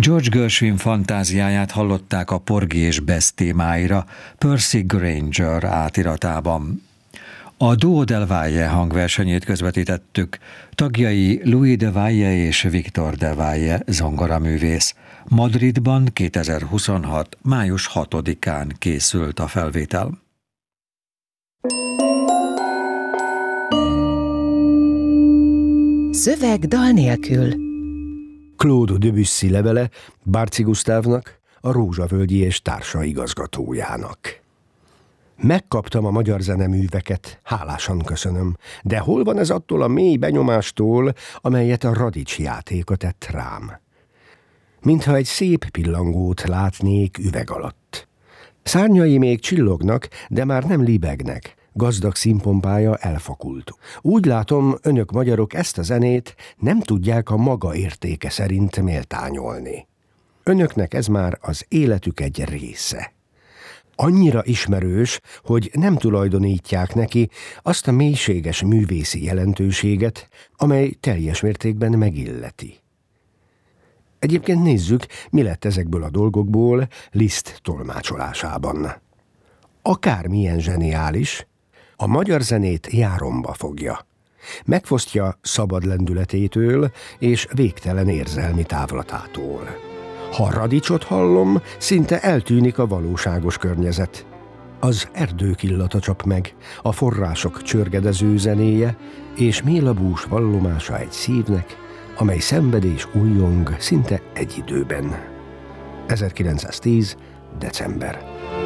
George Gershwin fantáziáját hallották a Porgy és Bess témáira Percy Grainger átiratában. A Duo del Valle hangversenyét közvetítettük, tagjai Louis de Valle és Victor de Valle zongoraművész. Madridban 2026. május 6-án készült a felvétel. Szöveg dal nélkül. Claude Debussy levele Bárci Gusztávnak, a Rózsavölgyi és társa igazgatójának. Megkaptam a magyar zeneműveket, hálásan köszönöm, de hol van ez attól a mély benyomástól, amelyet a Radics játéka tett rám? Mintha egy szép pillangót látnék üveg alatt. Szárnyai még csillognak, de már nem libegnek, gazdag színpompája elfakult. Úgy látom, önök magyarok ezt a zenét nem tudják a maga értéke szerint méltányolni. Önöknek ez már az életük egy része. Annyira ismerős, hogy nem tulajdonítják neki azt a mélységes művészi jelentőséget, amely teljes mértékben megilleti. Egyébként nézzük, mi lett ezekből a dolgokból Liszt tolmácsolásában. Akármilyen zseniális, a magyar zenét járomba fogja. Megfosztja szabad lendületétől és végtelen érzelmi távlatától. Ha Radicsot hallom, szinte eltűnik a valóságos környezet. Az erdők illata csap meg, a források csörgedező zenéje, és mélabús vallomása egy szívnek, amely szenved és újjong szinte egy időben. 1910. december.